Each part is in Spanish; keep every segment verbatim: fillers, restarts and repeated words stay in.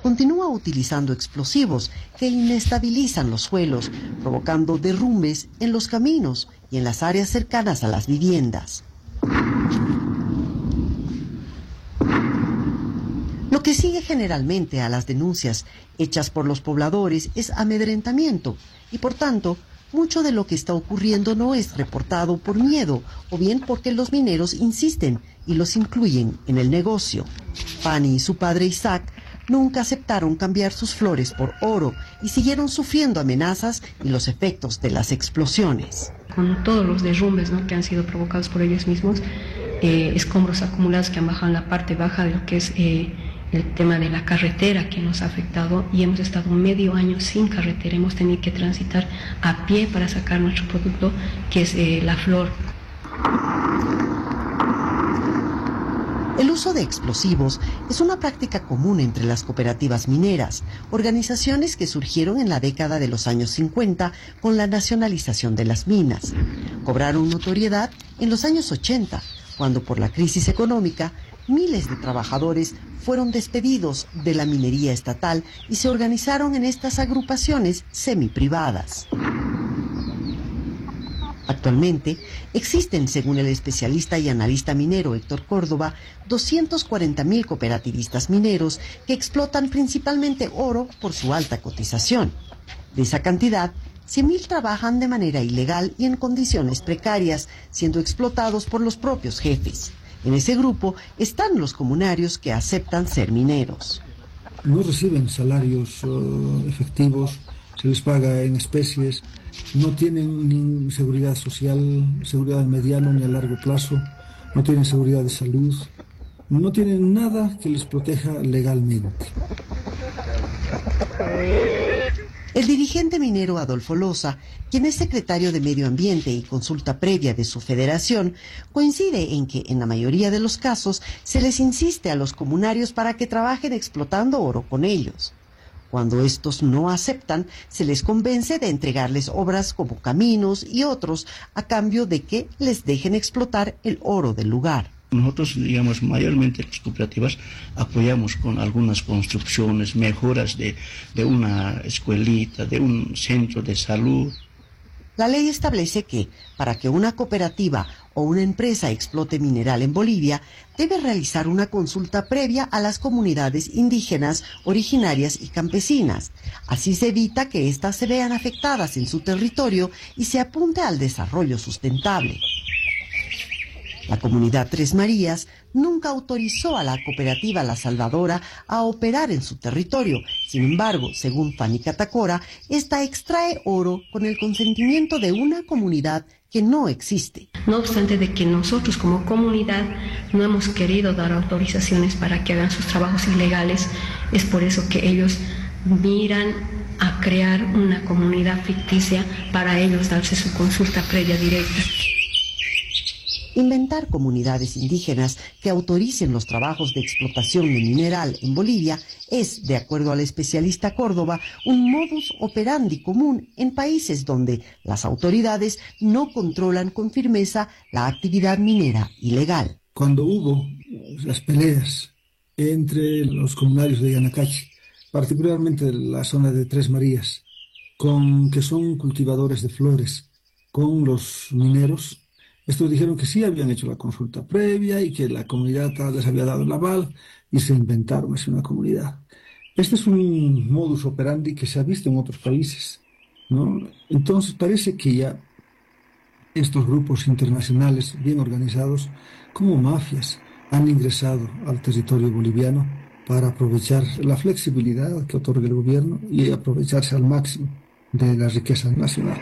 continúa utilizando explosivos que inestabilizan los suelos, provocando derrumbes en los caminos y en las áreas cercanas a las viviendas. Lo que sigue generalmente a las denuncias hechas por los pobladores es amedrentamiento y, por tanto, mucho de lo que está ocurriendo no es reportado por miedo o bien porque los mineros insisten y los incluyen en el negocio. Fanny y su padre Isaac nunca aceptaron cambiar sus flores por oro y siguieron sufriendo amenazas y los efectos de las explosiones. Con todos los derrumbes, ¿no?, que han sido provocados por ellos mismos, eh, escombros acumulados que han bajado en la parte baja de lo que es eh, el tema de la carretera, que nos ha afectado, y hemos estado medio año sin carretera. Hemos tenido que transitar a pie para sacar nuestro producto, que es eh, la flor. El uso de explosivos es una práctica común entre las cooperativas mineras, organizaciones que surgieron en la década de los años cincuenta con la nacionalización de las minas. Cobraron notoriedad en los años ochenta, cuando por la crisis económica miles de trabajadores fueron despedidos de la minería estatal y se organizaron en estas agrupaciones semiprivadas. Actualmente existen, según el especialista y analista minero Héctor Córdoba, doscientos cuarenta mil cooperativistas mineros que explotan principalmente oro por su alta cotización. De esa cantidad, cien mil trabajan de manera ilegal y en condiciones precarias, siendo explotados por los propios jefes. En ese grupo están los comunarios que aceptan ser mineros. No reciben salarios uh, efectivos, se les paga en especies, no tienen ni seguridad social, seguridad a mediano ni a largo plazo, no tienen seguridad de salud, no tienen nada que les proteja legalmente. El dirigente minero Adolfo Loza, quien es secretario de Medio Ambiente y Consulta Previa de su federación, coincide en que en la mayoría de los casos se les insiste a los comunarios para que trabajen explotando oro con ellos. Cuando estos no aceptan, se les convence de entregarles obras como caminos y otros a cambio de que les dejen explotar el oro del lugar. Nosotros, digamos, mayormente las cooperativas apoyamos con algunas construcciones, mejoras de, de una escuelita, de un centro de salud. La ley establece que, para que una cooperativa o una empresa explote mineral en Bolivia, debe realizar una consulta previa a las comunidades indígenas, originarias y campesinas. Así se evita que éstas se vean afectadas en su territorio y se apunte al desarrollo sustentable. La comunidad Tres Marías nunca autorizó a la cooperativa La Salvadora a operar en su territorio. Sin embargo, según Fanny Catacora, esta extrae oro con el consentimiento de una comunidad que no existe. No obstante de que nosotros como comunidad no hemos querido dar autorizaciones para que hagan sus trabajos ilegales, es por eso que ellos miran a crear una comunidad ficticia para ellos darse su consulta previa directa. Inventar comunidades indígenas que autoricen los trabajos de explotación de mineral en Bolivia es, de acuerdo al especialista Córdoba, un modus operandi común en países donde las autoridades no controlan con firmeza la actividad minera ilegal. Cuando hubo las peleas entre los comunarios de Yanacachi, particularmente de la zona de Tres Marías, con que son cultivadores de flores, con los mineros, estos dijeron que sí habían hecho la consulta previa y que la comunidad les había dado el aval y se inventaron así una comunidad. Este es un modus operandi que se ha visto en otros países, ¿no? Entonces parece que ya estos grupos internacionales bien organizados, como mafias, han ingresado al territorio boliviano para aprovechar la flexibilidad que otorga el gobierno y aprovecharse al máximo de la riqueza nacional.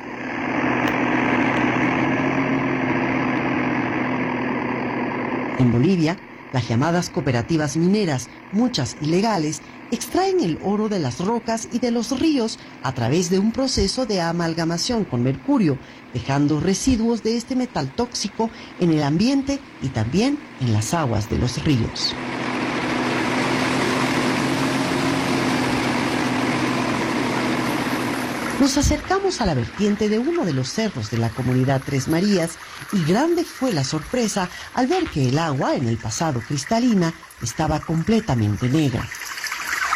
En Bolivia, las llamadas cooperativas mineras, muchas ilegales, extraen el oro de las rocas y de los ríos a través de un proceso de amalgamación con mercurio, dejando residuos de este metal tóxico en el ambiente y también en las aguas de los ríos. Nos acercamos a la vertiente de uno de los cerros de la comunidad Tres Marías y grande fue la sorpresa al ver que el agua, en el pasado cristalina, estaba completamente negra.